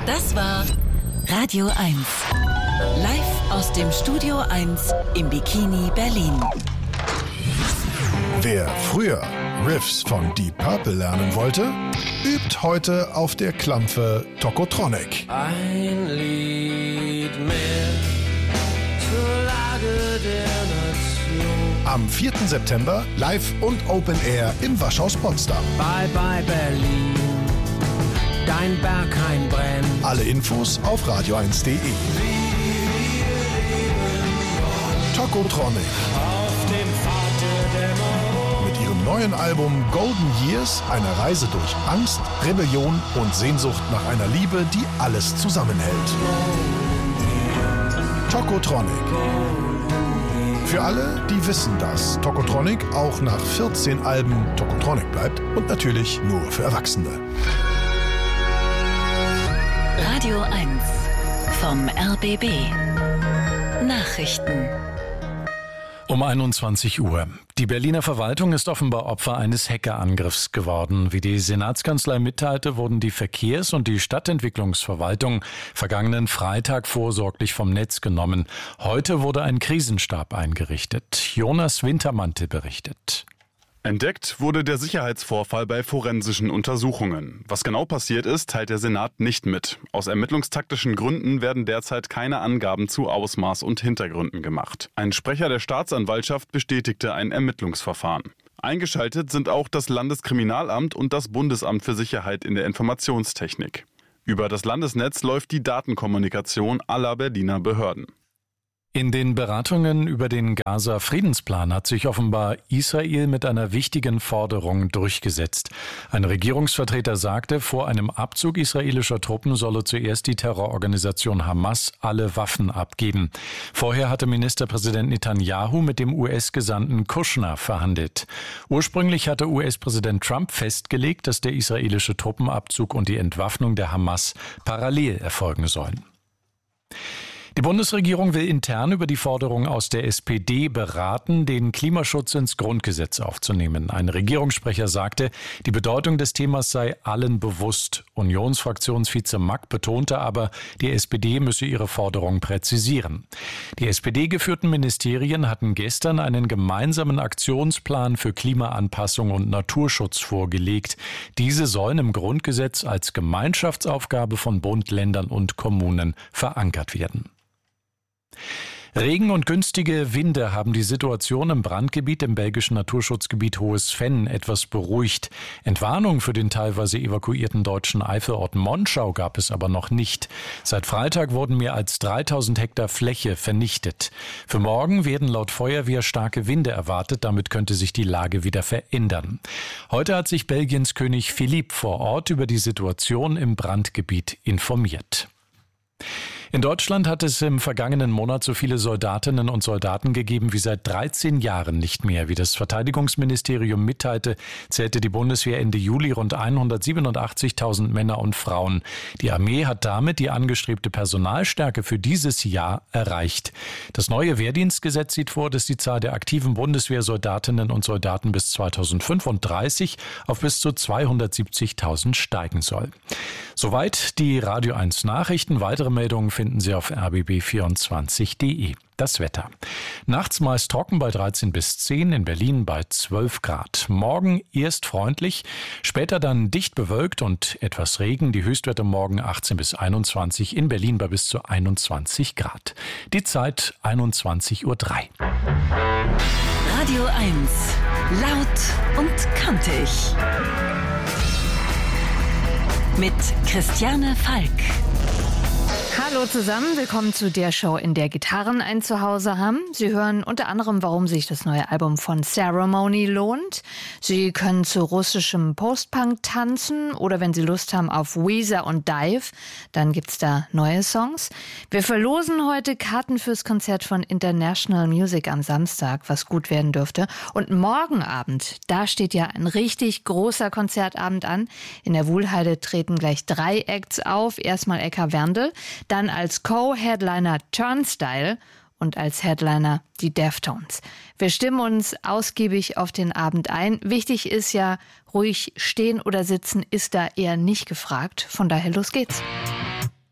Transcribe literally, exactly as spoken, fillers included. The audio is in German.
Das war Radio eins. Live aus dem Studio eins im Bikini Berlin. Wer früher Riffs von Deep Purple lernen wollte, übt heute auf der Klampfe Tokotronic. Ein Lied mehr zur Lage der Nation. Am vierten September live und Open Air im Waschhaus Potsdam. Bye bye Berlin, dein Berghain brennt. Alle Infos auf radio eins punkt de. Tokotronic. Auf dem Pfad der Dämmerung. Mit ihrem neuen Album Golden Years eine Reise durch Angst, Rebellion und Sehnsucht nach einer Liebe, die alles zusammenhält. Tokotronic. Für alle, die wissen, dass Tokotronic auch nach vierzehn Alben Tokotronic bleibt und natürlich nur für Erwachsene. Radio eins vom R B B. Nachrichten. Um einundzwanzig Uhr. Die Berliner Verwaltung ist offenbar Opfer eines Hackerangriffs geworden. Wie die Senatskanzlei mitteilte, wurden die Verkehrs- und die Stadtentwicklungsverwaltung vergangenen Freitag vorsorglich vom Netz genommen. Heute wurde ein Krisenstab eingerichtet. Jonas Wintermantel berichtet. Entdeckt wurde der Sicherheitsvorfall bei forensischen Untersuchungen. Was genau passiert ist, teilt der Senat nicht mit. Aus ermittlungstaktischen Gründen werden derzeit keine Angaben zu Ausmaß und Hintergründen gemacht. Ein Sprecher der Staatsanwaltschaft bestätigte ein Ermittlungsverfahren. Eingeschaltet sind auch das Landeskriminalamt und das Bundesamt für Sicherheit in der Informationstechnik. Über das Landesnetz läuft die Datenkommunikation aller Berliner Behörden. In den Beratungen über den Gaza-Friedensplan hat sich offenbar Israel mit einer wichtigen Forderung durchgesetzt. Ein Regierungsvertreter sagte, vor einem Abzug israelischer Truppen solle zuerst die Terrororganisation Hamas alle Waffen abgeben. Vorher hatte Ministerpräsident Netanyahu mit dem U S-Gesandten Kushner verhandelt. Ursprünglich hatte U S-Präsident Trump festgelegt, dass der israelische Truppenabzug und die Entwaffnung der Hamas parallel erfolgen sollen. Die Bundesregierung will intern über die Forderung aus der S P D beraten, den Klimaschutz ins Grundgesetz aufzunehmen. Ein Regierungssprecher sagte, die Bedeutung des Themas sei allen bewusst. Unionsfraktionsvize Mack betonte aber, die S P D müsse ihre Forderung präzisieren. Die S P D-geführten Ministerien hatten gestern einen gemeinsamen Aktionsplan für Klimaanpassung und Naturschutz vorgelegt. Diese sollen im Grundgesetz als Gemeinschaftsaufgabe von Bund, Ländern und Kommunen verankert werden. Regen und günstige Winde haben die Situation im Brandgebiet im belgischen Naturschutzgebiet Hohes Venn etwas beruhigt. Entwarnung für den teilweise evakuierten deutschen Eifelort Monschau gab es aber noch nicht. Seit Freitag wurden mehr als dreitausend Hektar Fläche vernichtet. Für morgen werden laut Feuerwehr starke Winde erwartet, damit könnte sich die Lage wieder verändern. Heute hat sich Belgiens König Philippe vor Ort über die Situation im Brandgebiet informiert. In Deutschland hat es im vergangenen Monat so viele Soldatinnen und Soldaten gegeben wie seit dreizehn Jahren nicht mehr. Wie das Verteidigungsministerium mitteilte, zählte die Bundeswehr Ende Juli rund hundertsiebenundachtzigtausend Männer und Frauen. Die Armee hat damit die angestrebte Personalstärke für dieses Jahr erreicht. Das neue Wehrdienstgesetz sieht vor, dass die Zahl der aktiven Bundeswehrsoldatinnen und Soldaten bis zweitausendfünfunddreißig auf bis zu zweihundertsiebzigtausend steigen soll. Soweit die Radio eins Nachrichten. Weitere Meldungen finden Sie auf r b b vierundzwanzig punkt de. Das Wetter. Nachts meist trocken bei dreizehn bis zehn, in Berlin bei zwölf Grad. Morgen erst freundlich, später dann dicht bewölkt und etwas Regen. Die Höchstwerte morgen achtzehn bis einundzwanzig, in Berlin bei bis zu einundzwanzig Grad. Die Zeit einundzwanzig Uhr drei. Radio eins. Laut und kantig. Mit Christiane Falk. Hallo zusammen, willkommen zu der Show, in der Gitarren ein Zuhause haben. Sie hören unter anderem, warum sich das neue Album von Ceremony lohnt. Sie können zu russischem Post-Punk tanzen oder wenn Sie Lust haben auf Weezer und Dive, dann gibt's da neue Songs. Wir verlosen heute Karten fürs Konzert von International Music am Samstag, was gut werden dürfte. Und morgen Abend, da steht ja ein richtig großer Konzertabend an. In der Wuhlheide treten gleich drei Acts auf. Erstmal Eka Werndl, dann als Co-Headliner Turnstile und als Headliner die Deftones. Wir stimmen uns ausgiebig auf den Abend ein. Wichtig ist ja, ruhig stehen oder sitzen ist da eher nicht gefragt. Von daher los geht's.